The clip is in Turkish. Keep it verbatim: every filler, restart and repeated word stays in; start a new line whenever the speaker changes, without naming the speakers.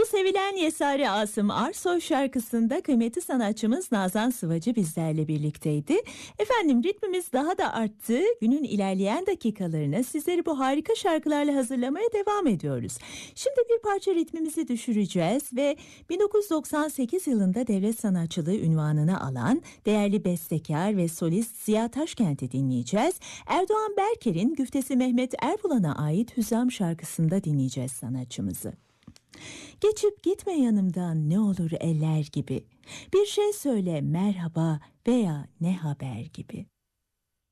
Bu sevilen Yesari Asım Arsoy şarkısında kıymetli sanatçımız Nazan Sıvacı bizlerle birlikteydi. Efendim ritmimiz daha da arttı. Günün ilerleyen dakikalarına sizleri bu harika şarkılarla hazırlamaya devam ediyoruz. Şimdi bir parça ritmimizi düşüreceğiz ve bin dokuz yüz doksan sekiz yılında devlet sanatçılığı unvanını alan değerli bestekar ve solist Ziya Taşkent'i dinleyeceğiz. Erdoğan Berker'in güftesi Mehmet Erbulan'a ait Hüzzam şarkısında dinleyeceğiz sanatçımızı. Geçip gitme yanımdan ne olur eller gibi. Bir şey söyle merhaba veya ne haber gibi.